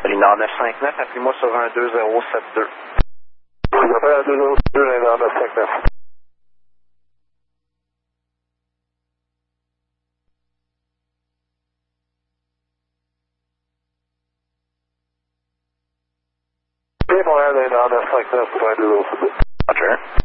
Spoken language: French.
Nord 959, appelez-moi sur un 2072. Je appelle à 202, Nord 959. Montréal, Nord 959, 202. Roger.